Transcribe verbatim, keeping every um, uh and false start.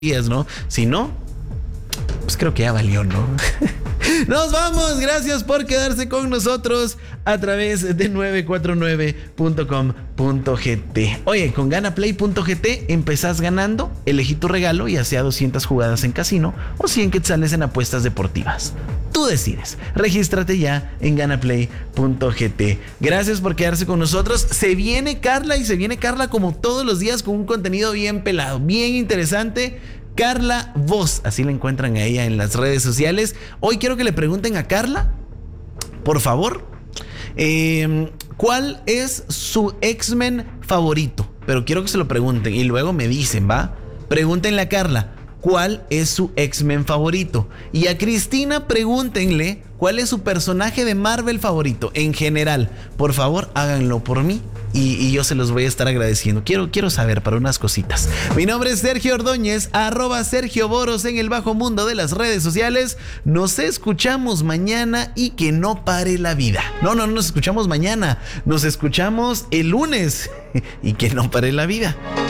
días, ¿no? Si no, pues creo que ya valió, ¿no? Nos vamos, gracias por quedarse con nosotros a través de nueve cuatro nueve punto com punto gt. Oye, con ganaplay punto gt empezás ganando, elegí tu regalo, ya sea doscientas jugadas en casino o cien quetzales en apuestas deportivas. Tú decides, regístrate ya en ganaplay punto gt. Gracias por quedarse con nosotros. Se viene Carla y se viene Carla como todos los días con un contenido bien pelado, bien interesante. Carla Voz, así la encuentran a ella en las redes sociales. Hoy quiero que le pregunten a Carla, por favor, eh, ¿cuál es su X-Men favorito? Pero quiero que se lo pregunten y luego me dicen, ¿va? Pregúntenle a Carla, ¿cuál es su X-Men favorito? Y a Cristina pregúntenle, ¿cuál es su personaje de Marvel favorito? En general, por favor, háganlo por mí. Y, y yo se los voy a estar agradeciendo. Quiero, quiero saber para unas cositas. Mi nombre es Sergio Ordóñez, arroba Sergio Boros en el bajo mundo de las redes sociales. Nos escuchamos mañana y que no pare la vida. No, no, no nos escuchamos mañana. Nos escuchamos el lunes y que no pare la vida.